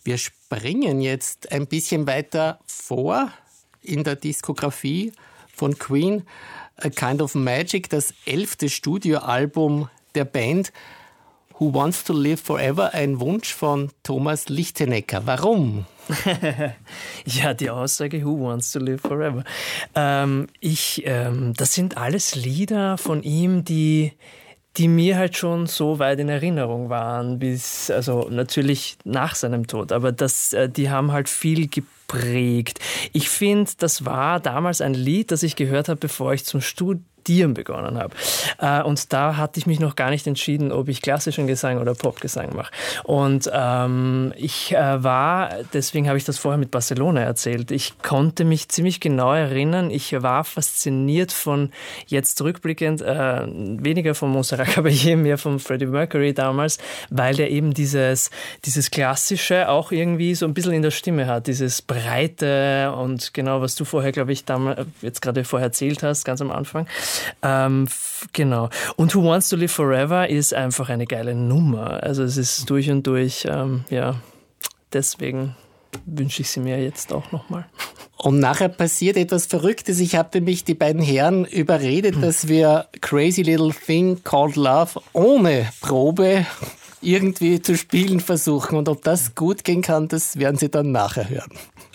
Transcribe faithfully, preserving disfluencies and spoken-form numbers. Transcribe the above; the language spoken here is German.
Wir springen jetzt ein bisschen weiter vor in der Diskografie von Queen. A Kind of Magic, das elfte Studioalbum der Band. Who Wants to Live Forever, ein Wunsch von Thomas Lichtenegger. Warum? Ja, die Aussage Who Wants to Live Forever. Ähm, ich, ähm, das sind alles Lieder von ihm, die... die mir halt schon so weit in Erinnerung waren, bis, also natürlich nach seinem Tod, aber das, die haben halt viel geprägt. Ich finde, das war damals ein Lied, das ich gehört habe, bevor ich zum Studium begonnen habe. Und da hatte ich mich noch gar nicht entschieden, ob ich klassischen Gesang oder Popgesang mache. Und ähm, ich äh, war, deswegen habe ich das vorher mit Barcelona erzählt, ich konnte mich ziemlich genau erinnern, ich war fasziniert von, jetzt rückblickend, äh, weniger von Montserrat Caballé, mehr von Freddie Mercury damals, weil der eben dieses, dieses Klassische auch irgendwie so ein bisschen in der Stimme hat, dieses Breite und genau, was du vorher, glaube ich, damals, jetzt gerade vorher erzählt hast, ganz am Anfang. Ähm, f- genau. Und Who Wants to Live Forever ist einfach eine geile Nummer. Also es ist durch und durch, ähm, ja, deswegen wünsche ich sie mir jetzt auch nochmal. Und nachher passiert etwas Verrücktes. Ich habe nämlich die beiden Herren überredet, hm. dass wir Crazy Little Thing Called Love ohne Probe irgendwie zu spielen versuchen. Und ob das gut gehen kann, das werden Sie dann nachher hören.